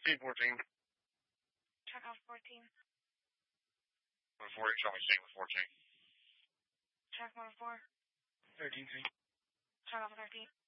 Speed 14. Check off 14. 1-4, you show me staying with 14. Check 1-4. 13 feet. Check off 13.